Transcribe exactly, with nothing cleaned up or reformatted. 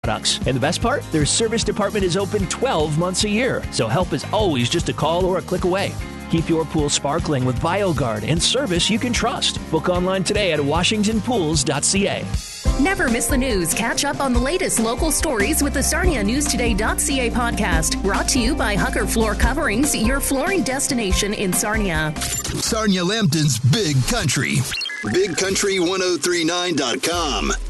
products. And the best part? Their service department is open twelve months a year, so help is always just a call or a click away. Keep your pool sparkling with BioGuard and service you can trust. Book online today at washington pools dot c a. Never miss the news. Catch up on the latest local stories with the Sarnia News Today dot c a podcast. Brought to you by Hucker Floor Coverings, your flooring destination in Sarnia. Sarnia Lambton's Big Country. big country ten thirty-nine dot com.